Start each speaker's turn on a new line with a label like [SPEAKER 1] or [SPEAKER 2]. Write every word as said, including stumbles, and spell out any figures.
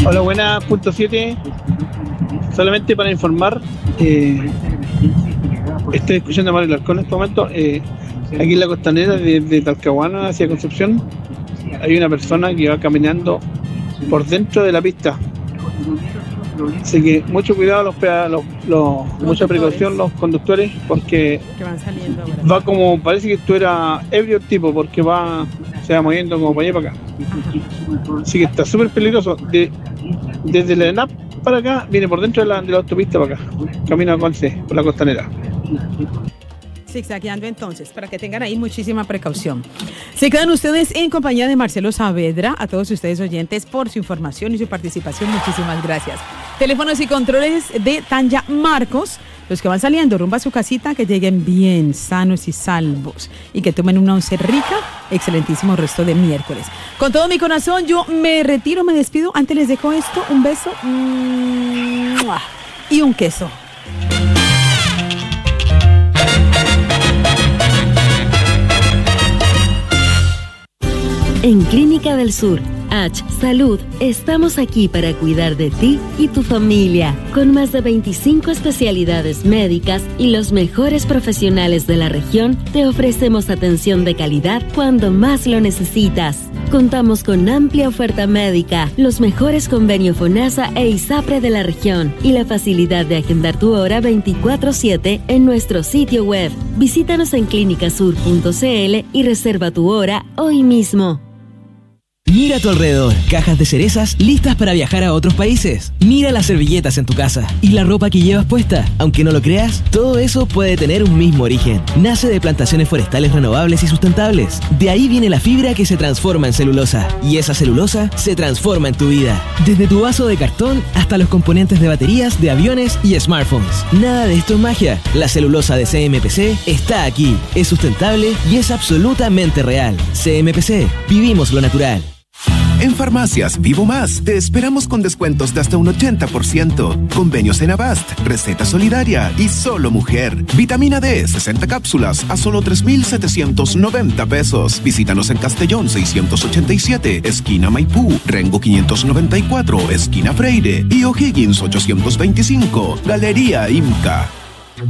[SPEAKER 1] Hola, buenas, punto siete. Solamente para informar, eh, estoy escuchando a Mario Larcón en este momento. Eh, aquí en la costanera de, de Talcahuano hacia Concepción hay una persona que va caminando por dentro de la pista. Así que mucho cuidado, los, los, los mucha precaución los conductores, porque
[SPEAKER 2] que van saliendo ahora.
[SPEAKER 1] Va como, parece que esto era ebrio el tipo, porque va, se va moviendo como para allá y para acá. Ajá. Así que está súper peligroso. De, desde la ENAP para acá, viene por dentro de la, de la autopista para acá. Camino a Conce, por la costanera.
[SPEAKER 2] Zigzagueando entonces, para que tengan ahí muchísima precaución. Se quedan ustedes en compañía de Marcelo Saavedra. A todos ustedes oyentes por su información y su participación, muchísimas gracias. Teléfonos y controles de Tanya Marcos. Los que van saliendo rumbo a su casita, que lleguen bien, sanos y salvos, y que tomen una once rica. Excelentísimo resto de miércoles. Con todo mi corazón, yo me retiro, me despido. Antes les dejo esto, un beso y un queso.
[SPEAKER 3] En Clínica del Sur, H Salud, estamos aquí para cuidar de ti y tu familia, con más de veinticinco especialidades médicas y los mejores profesionales de la región. Te ofrecemos atención de calidad cuando más lo necesitas. Contamos con amplia oferta médica, los mejores convenios FONASA e ISAPRE de la región y la facilidad de agendar tu hora veinticuatro siete en nuestro sitio web. Visítanos en clínicasur punto c l y reserva tu hora hoy mismo.
[SPEAKER 4] Mira a tu alrededor, cajas de cerezas listas para viajar a otros países. Mira las servilletas en tu casa y la ropa que llevas puesta. Aunque no lo creas, todo eso puede tener un mismo origen. Nace de plantaciones forestales renovables y sustentables. De ahí viene la fibra que se transforma en celulosa. Y esa celulosa se transforma en tu vida. Desde tu vaso de cartón hasta los componentes de baterías, de aviones y smartphones. Nada de esto es magia. La celulosa de C M P C está aquí. Es sustentable y es absolutamente real. C M P C. Vivimos lo natural.
[SPEAKER 5] En Farmacias Vivo Más te esperamos con descuentos de hasta un ochenta por ciento. Convenios en Avast, receta solidaria y solo mujer. Vitamina D, sesenta cápsulas a solo tres mil setecientos noventa pesos. Visítanos en Castellón seiscientos ochenta y siete, esquina Maipú, Rengo quinientos noventa y cuatro, esquina Freire y O'Higgins ochocientos veinticinco, Galería IMCA.